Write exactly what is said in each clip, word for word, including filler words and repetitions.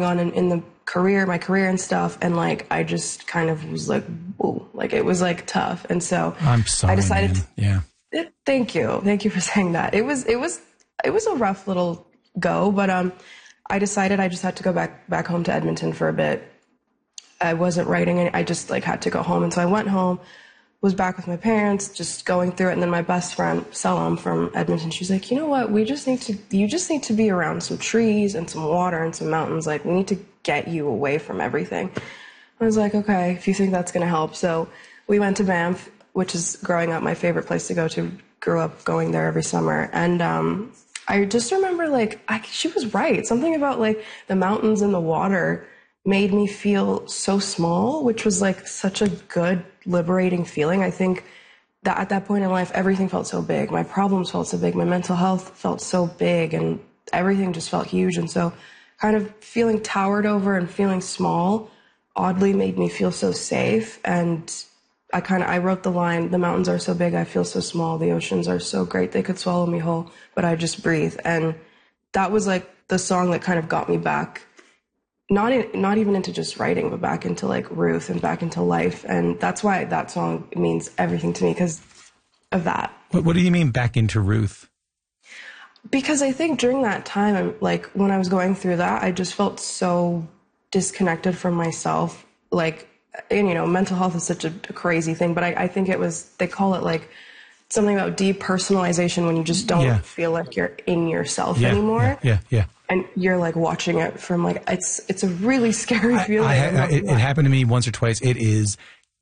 on in, in the career, my career and stuff. And like, I just kind of was like, whoa, like it was like tough. And so I'm sorry, I decided, man. yeah, it, thank you. Thank you for saying that. It was, it was, it was a rough little go, but, um, I decided I just had to go back, back home to Edmonton for a bit. I wasn't writing any, I just like had to go home. And so I went home, was back with my parents, just going through it. And then my best friend, Selam from Edmonton, she's like, you know what? We just need to, you just need to be around some trees and some water and some mountains. Like, we need to get you away from everything. I was like, okay, if you think that's going to help. So we went to Banff, which is growing up my favorite place to go to. Grew up going there every summer. And, um, I just remember like, I, she was right. Something about like the mountains and the water made me feel so small, which was like such a good, liberating feeling. I think that at that point in life, everything felt so big. My problems felt so big. My mental health felt so big, and everything just felt huge. And so kind of feeling towered over and feeling small oddly made me feel so safe. And I kind of, I wrote the line, the mountains are so big, I feel so small. The oceans are so great, they could swallow me whole, but I just breathe. And that was like the song that kind of got me back, not in, not even into just writing, but back into like Ruth and back into life. And that's why that song means everything to me, because of that. What, what do you mean back into Ruth? Because I think during that time, like when I was going through that, I just felt so disconnected from myself. Like, and you know, mental health is such a, a crazy thing, but I, I think it was, they call it like something about depersonalization, when you just don't yeah. feel like you're in yourself yeah, anymore. Yeah, yeah, yeah. And you're like watching it from like, it's, it's a really scary feeling. I, I, I, it, it happened to me once or twice. It is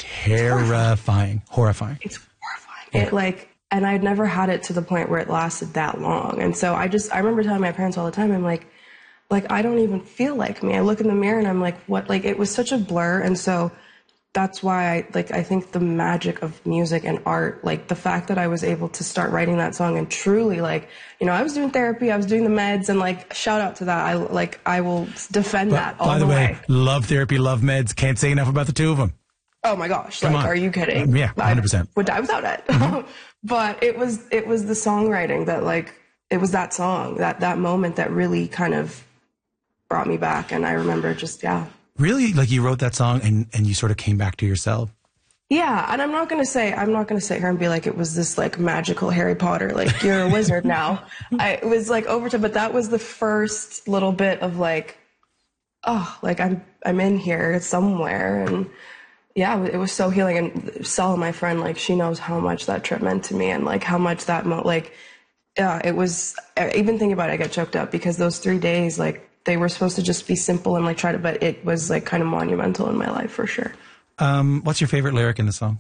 terrifying, horrifying. It's horrifying. Yeah. It like, and I'd never had it to the point where it lasted that long. And so I just, I remember telling my parents all the time, I'm like, like, I don't even feel like me. I look in the mirror and I'm like, what? Like, it was such a blur. And so that's why I, like, I think the magic of music and art, like the fact that I was able to start writing that song and truly, like, you know, I was doing therapy, I was doing the meds, and like, shout out to that. I like, I will defend but, that all by the, the way, way. Love therapy, love meds. Can't say enough about the two of them. Oh my gosh. Come like, on. Are you kidding? Um, yeah, one hundred percent. I would die without it. Mm-hmm. But it was, it was the songwriting that like, it was that song, that, that moment that really kind of brought me back. And I remember just, yeah. Really? Like you wrote that song and, and you sort of came back to yourself? Yeah. And I'm not going to say, I'm not going to sit here and be like, it was this like magical Harry Potter, like you're a wizard now. I, it was like over to, but that was the first little bit of like, oh, like I'm, I'm in here somewhere. And yeah, it was so healing. And Sel, my friend, like she knows how much that trip meant to me, and like how much that, mo- like, yeah, it was, even thinking about it, I get choked up, because those three days, like, they were supposed to just be simple and like try to, but it was like kind of monumental in my life for sure. Um, what's your favorite lyric in the song?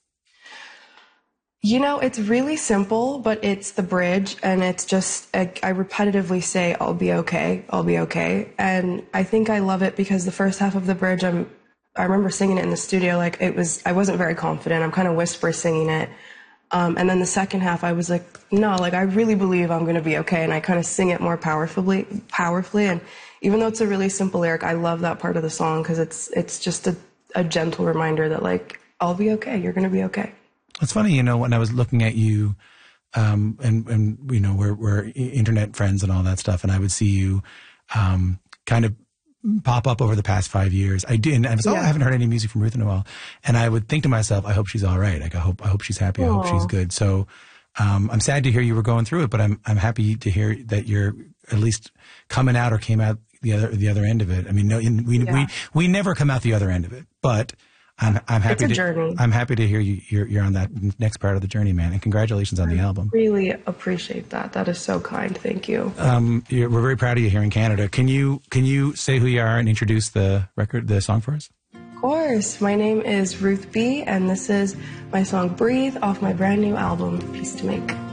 You know, it's really simple, but it's the bridge, and it's just, I, I repetitively say, I'll be okay, I'll be okay. And I think I love it because the first half of the bridge, I'm, I remember singing it in the studio, like it was, I wasn't very confident. I'm kind of whisper singing it. Um, and then the second half, I was like, no, like I really believe I'm going to be okay. And I kind of sing it more powerfully, powerfully. And even though it's a really simple lyric, I love that part of the song, because it's, it's just a, a gentle reminder that like, I'll be okay. You're going to be okay. It's funny, you know, when I was looking at you, um, and, and, you know, we're, we're internet friends and all that stuff. And I would see you, um, kind of pop up over the past five years. I did. And I was, yeah. oh, I haven't heard any music from Ruth in a while. And I would think to myself, I hope she's all right. Like, I hope, I hope she's happy. Aww. I hope she's good. So, um, I'm sad to hear you were going through it, but I'm, I'm happy to hear that you're at least coming out or came out the other, the other end of it. I mean, no, we, yeah. we, we never come out the other end of it, but I'm, I'm happy it's a to, journey. I'm happy to hear you, you're, you're on that next part of the journey, man. And congratulations on the I album. Really appreciate that. That is so kind. Thank you. Um, you're, we're very proud of you here in Canada. Can you, can you say who you are and introduce the record, the song for us? Of course. My name is Ruth B, and this is my song Breathe off my brand new album, Peace to Make.